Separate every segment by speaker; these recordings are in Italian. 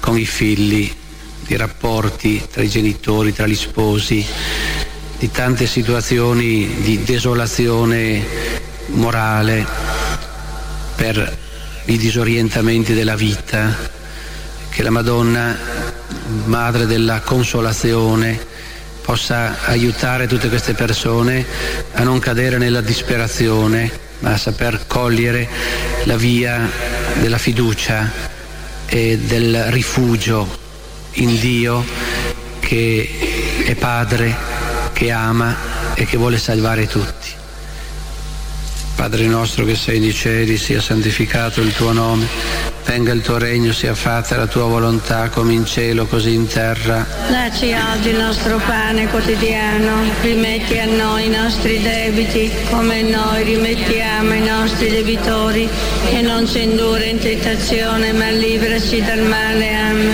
Speaker 1: con i figli, di rapporti tra i genitori, tra gli sposi, di tante situazioni di desolazione morale per i disorientamenti della vita. Che la Madonna, Madre della Consolazione, possa aiutare tutte queste persone a non cadere nella disperazione, ma a saper cogliere la via della fiducia e del rifugio in Dio, che è Padre, che ama e che vuole salvare tutti. Padre nostro che sei nei cieli, sia santificato il tuo nome, venga il tuo regno, sia fatta la tua volontà come in cielo così in terra.
Speaker 2: Dacci oggi il nostro pane quotidiano, rimetti a noi i nostri debiti come noi rimettiamo ai nostri debitori, e non ci indurre in tentazione ma liberaci dal male. Amen.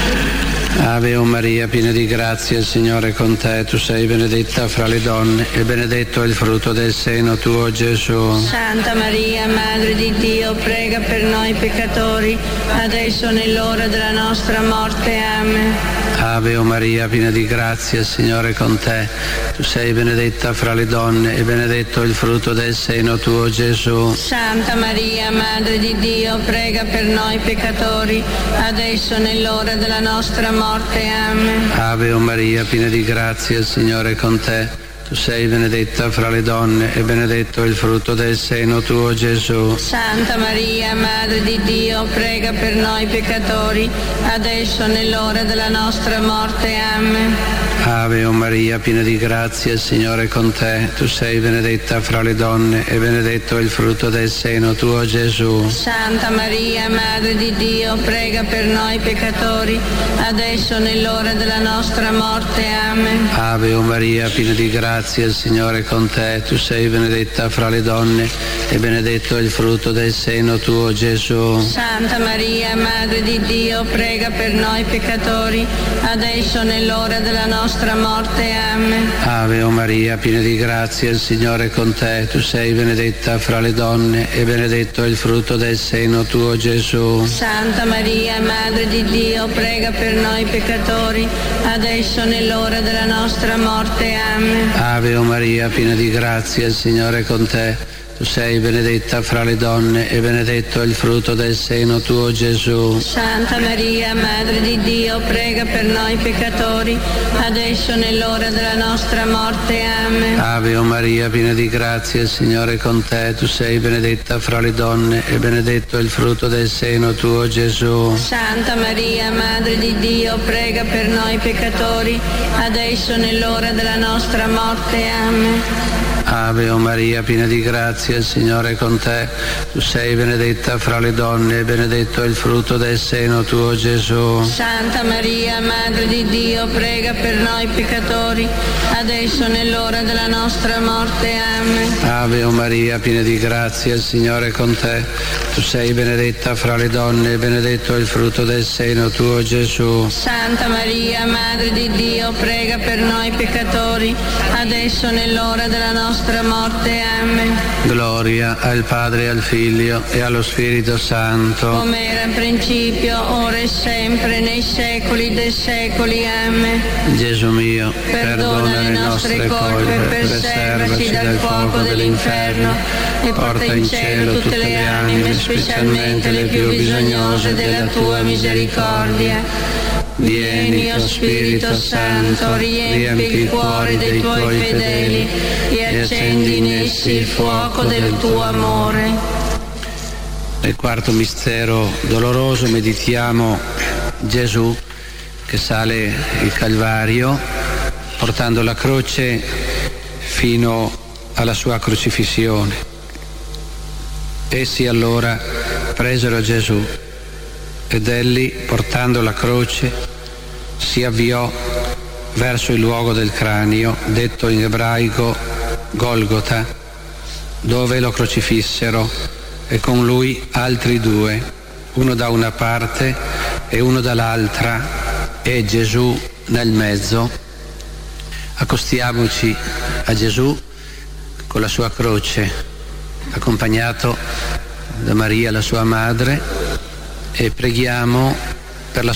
Speaker 1: Ave o Maria, piena di grazia, il Signore è con te. Tu sei benedetta fra le donne e benedetto è il frutto del seno tuo, Gesù.
Speaker 2: Santa Maria, Madre di Dio, prega per noi peccatori, adesso nell'ora della nostra morte. Amen.
Speaker 1: Ave o Maria, piena di grazia, il Signore è con te. Tu sei benedetta fra le donne e benedetto è il frutto del seno tuo, Gesù.
Speaker 2: Santa Maria, Madre di Dio, prega per noi peccatori, adesso nell'ora della nostra morte. Amen.
Speaker 1: Ave o Maria, piena di grazia, il Signore è con te. Tu sei benedetta fra le donne e benedetto è il frutto del seno tuo, Gesù.
Speaker 2: Santa Maria, Madre di Dio, prega per noi peccatori, adesso nell'ora della nostra morte. Amen.
Speaker 1: Ave o Maria, piena di grazia, il Signore è con te. Tu sei benedetta fra le donne e benedetto è il frutto del seno tuo, Gesù.
Speaker 2: Santa Maria, Madre di Dio, prega per noi peccatori, adesso nell'ora della nostra morte. Amen.
Speaker 1: Ave o Maria, piena di grazia, il Signore è con te. Tu sei benedetta fra le donne e benedetto è il frutto del seno tuo, Gesù.
Speaker 2: Santa Maria, Madre di Dio, prega per noi peccatori, adesso nell'ora della nostra morte. Amen.
Speaker 1: Ave o Maria, piena di grazia, il Signore è con te. Tu sei benedetta fra le donne e benedetto è il frutto del seno tuo, Gesù.
Speaker 2: Santa Maria, Madre di Dio, prega per noi peccatori, adesso nell'ora della nostra morte. Amen.
Speaker 1: Ave o Maria, piena di grazia, il Signore è con te. Tu sei benedetta fra le donne e benedetto è il frutto del seno tuo, Gesù.
Speaker 2: Santa Maria, Madre di Dio, prega per noi peccatori, adesso nell'ora della nostra morte. Amen.
Speaker 1: Ave o Maria, piena di grazia, il Signore è con te. Tu sei benedetta fra le donne e benedetto è il frutto del seno tuo, Gesù.
Speaker 2: Santa Maria, Madre di Dio, prega per noi peccatori, adesso nell'ora della nostra morte. Amen.
Speaker 1: Ave o Maria, piena di grazia, il Signore è con te. Tu sei benedetta fra le donne e benedetto è il frutto del seno tuo, Gesù.
Speaker 2: Santa Maria, Madre di Dio, prega per noi peccatori, adesso nell'ora della nostra morte. Amen.
Speaker 1: Ave o Maria, piena di grazia, il Signore è con te. Tu sei benedetta fra le donne e benedetto è il frutto del seno tuo, Gesù.
Speaker 2: Santa Maria, Madre di Dio, prega per noi peccatori, adesso nell'ora della nostra morte. Amen.
Speaker 1: Gloria al Padre e al Figlio e allo Spirito Santo.
Speaker 2: Come era in principio, ora e sempre, nei secoli dei secoli. Amen.
Speaker 1: Gesù mio, perdona le nostre colpe, preservaci dal fuoco dell'inferno e porta in cielo tutte le anime, specialmente le più bisognose della tua misericordia. Vieni, o Spirito Santo, riempi il cuore dei tuoi fedeli e accendi in essi il fuoco del tuo amore. Nel quarto mistero doloroso meditiamo Gesù che sale il Calvario portando la croce fino alla sua crocifissione. Essi allora presero Gesù ed egli, portando la croce, si avviò verso il luogo del cranio, detto in ebraico Golgota, dove lo crocifissero, e con lui altri due, uno da una parte e uno dall'altra, e Gesù nel mezzo. Accostiamoci a Gesù con la sua croce, accompagnato da Maria, la sua madre, e preghiamo